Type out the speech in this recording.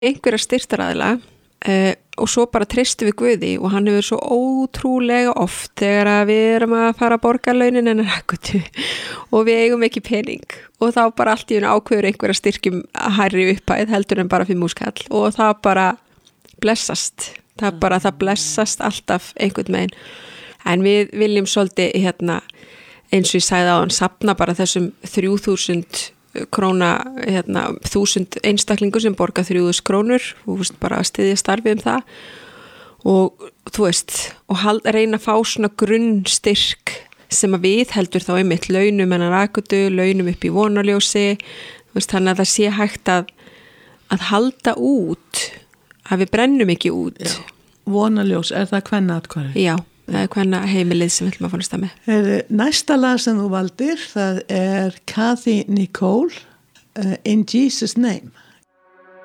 einhverja styrktaraðila og svo bara treystum við Guði og hann hefur svo ótrúlega oft þegar að við erum að fara að borga launin en rækutu og við eigum ekki pening og þá bara allt í einu ákveður einhverja styrkjum hærri upphæð heldur en bara 5.000 kall og það bara blessast það blessast alltaf einhvern megin en við viljum svolítið eins og ég sagði á hann safna bara þessum 3.000 króna 1.000 einstaklingur sem borga 3.000 krónur og bara að styðja starfið það og þú veist og reyna að fá svona grunnstyrk sem að við heldur þá einmitt launum en að rakutu, launum upp í vonarljósi þannig að það sé hægt að halda út að við brennum ekki út. Já. Vonarljós, það kvennaatkvæði? Já. Það hvenna heimilið sem við ætlum að fannast það með. Næsta lag sem þú valdir, það Kathy Nicole, In Jesus Name.